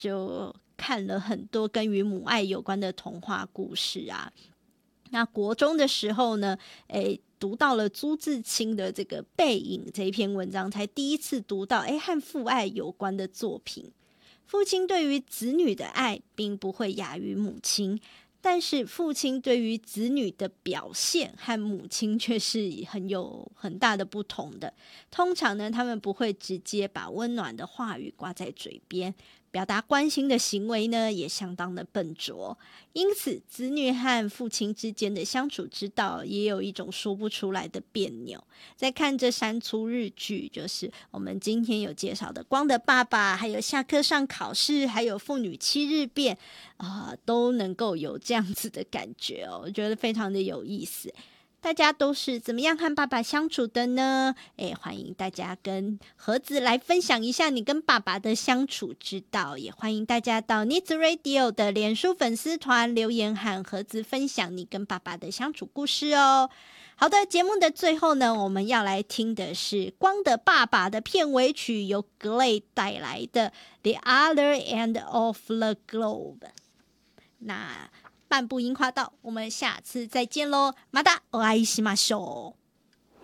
就看了很多跟与母爱有关的童话故事啊。那国中的时候呢，读到了朱自清的这个《背影》这一篇文章，才第一次读到和父爱有关的作品。父亲对于子女的爱并不会亚于母亲，但是父亲对于子女的表现和母亲却是很大的不同的。通常呢，他们不会直接把温暖的话语挂在嘴边，表达关心的行为呢也相当的笨拙。因此子女和父亲之间的相处之道也有一种说不出来的别扭。在看这3出日剧，就是我们今天有介绍的《光的爸爸》，还有下课上考试，还有父女7日变都能够有这样子的感觉哦，我觉得非常的有意思。大家都是怎么样和爸爸相处的呢？欢迎大家跟盒子来分享一下你跟爸爸的相处之道，也欢迎大家到 Needs Radio 的脸书粉丝团留言和盒子分享你跟爸爸的相处故事哦。好的，节目的最后呢，我们要来听的是《光的爸爸》的片尾曲，由 Glay 带来的 The Other End of the Globe。那半步樱花道，我们下次再见喽，またお会いしましょう。